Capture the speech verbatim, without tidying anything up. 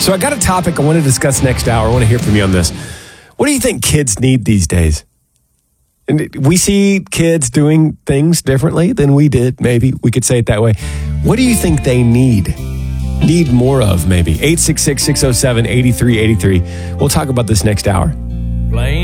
So I got a topic I want to discuss next hour. I want to hear from you on this. What do you think kids need these days? And we see kids doing things differently than we did, maybe. We could say it that way. What do you think they need? Need more of, maybe? eight six six, six oh seven, eight three eight three. We'll talk about this next hour.